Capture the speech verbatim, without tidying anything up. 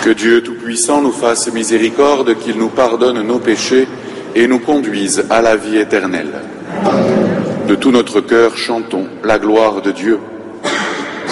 Que Dieu Tout-Puissant nous fasse miséricorde, qu'il nous pardonne nos péchés et nous conduise à la vie éternelle. De tout notre cœur, chantons la gloire de Dieu.